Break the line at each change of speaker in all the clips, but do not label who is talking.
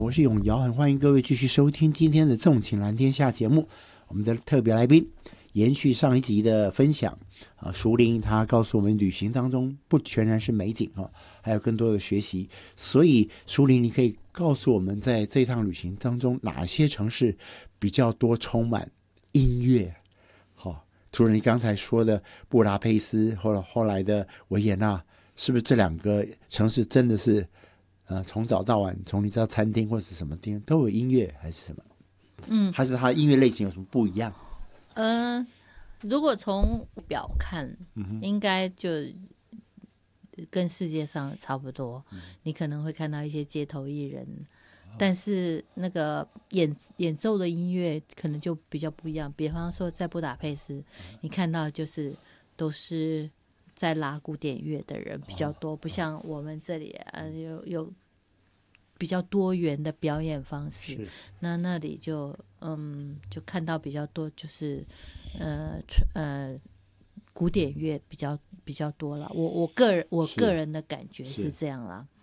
我是永尧，很欢迎各位继续收听今天的纵情蓝天下节目。我们的特别来宾延续上一集的分享淑玲她告诉我们，旅行当中不全然是美景还有更多的学习。所以淑玲，你可以告诉我们，在这趟旅行当中哪些城市比较多充满音乐？除了你刚才说的布达佩斯或后来的维也纳，是不是这两个城市真的是从早到晚，从你知道餐厅或是什么地方都有音乐，还是什么？还是它音乐类型有什么不一样？
如果从表看，应该就跟世界上差不多。你可能会看到一些街头艺人，但是那个演奏的音乐可能就比较不一样。比方说在布达佩斯，你看到就是都是在拉古典乐的人比较多，不像我们这里有比较多元的表演方式。那里就看到比较多就是古典乐比较多了。我个人的感觉是这样啦。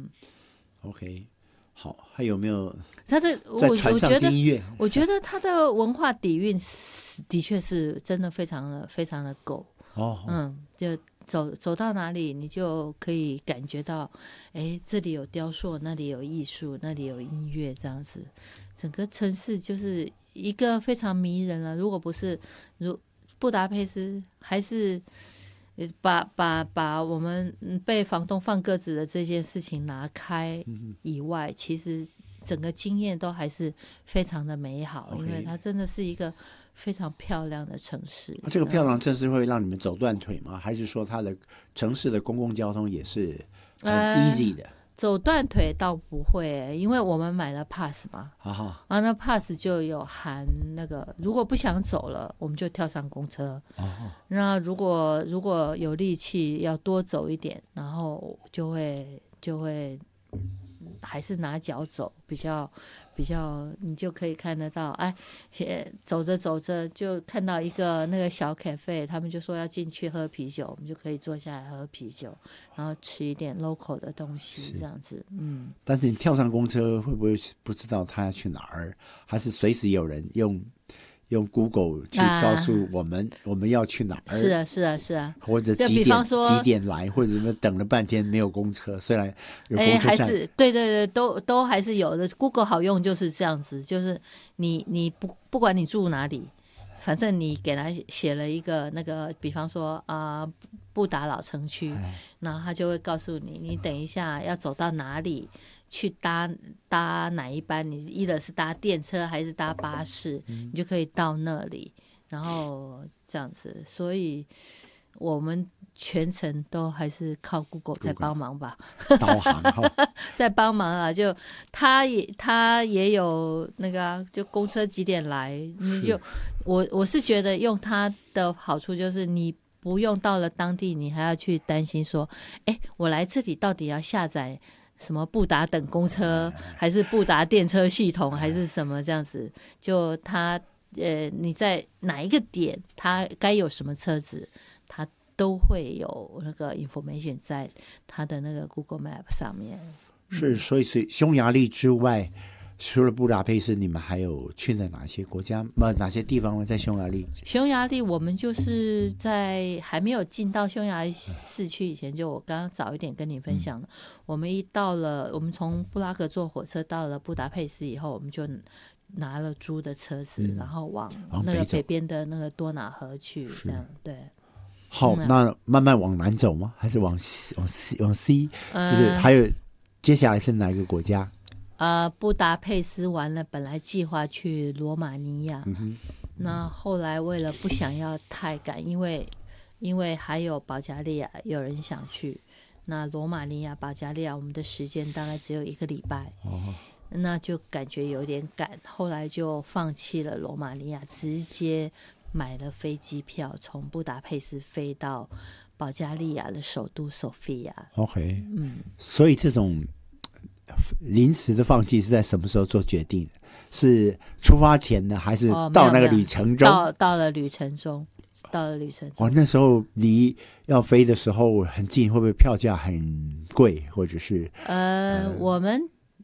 OK。好，还有没有
他的
在船上听音乐？
我觉得他的文化底蕴的确是真的非常的够。就走到哪里，你就可以感觉到，这里有雕塑，那里有艺术，那里有音乐，这样子，整个城市就是一个非常迷人了。如果不是布达佩斯，还是把我们被房东放鸽子的这件事情拿开以外，其实整个经验都还是非常的美好。因为它真的是一个非常漂亮的城市。
这个漂亮城市会让你们走断腿吗？还是说它的城市的公共交通也是很 easy 的？
走断腿倒不会，因为我们买了 pass 嘛。那 pass 就有含那个，如果不想走了，我们就跳上公车。那如果有力气要多走一点，然后就会还是拿脚走，比较你就可以看得到。走着走着就看到一个那个小 cafe， 他们就说要进去喝啤酒，我们就可以坐下来喝啤酒，然后吃一点 local 的东西，这样子。
但是你跳上公车会不会不知道他要去哪儿？还是随时有人用 Google 去告诉我们要去哪儿？
是啊，
或者几点来，或者等了半天没有公车，虽然有公车站，
还是对，都还是有的。Google 好用就是这样子，就是你不管你住哪里，反正你给他写了一个那个，比方说布达老城区，然后他就会告诉你，你等一下要走到哪里。去搭哪一班，你一的是搭电车还是搭巴士，你就可以到那里，然后这样子。所以我们全程都还是靠 Google 在帮忙吧，
导航
在帮忙啊。就他也有那个就公车几点来，你就我是觉得用它的好处就是你不用到了当地你还要去担心说，我来这里到底要下载什么布达等公车，还是布达电车系统，还是什么这样子？就它你在哪一个点，它该有什么车子，它都会有那个 information 在它的那个 Google Map 上面。
是，所以匈牙利之外，除了布达佩斯，你们还有去在哪些国家？哪些地方吗？在匈牙利？
匈牙利，我们就是在还没有进到匈牙利市区以前，就我刚刚早一点跟你分享了。我们从布拉格坐火车到了布达佩斯以后，我们就拿了租的车子，然后往那个北边的那个多瑙河去，这样对。
好，那慢慢往南走吗？还是往西？就是还有接下来是哪一个国家？
布达佩斯完了，本来计划去罗马尼亚，那后来为了不想要太赶，因为还有保加利亚有人想去，那罗马尼亚、保加利亚我们的时间大概只有1个礼拜，那就感觉有点赶，后来就放弃了罗马尼亚，直接买了飞机票，从布达佩斯飞到保加利亚的首都索菲亚。
OK，所以这种临时的放弃是在什么时候做决定的？是出发前呢，还是到那个旅程中？
到了旅程中。
那时候离要飞的时候很近，会不会票价很贵，或者是
我们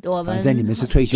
我们
反正你们是退休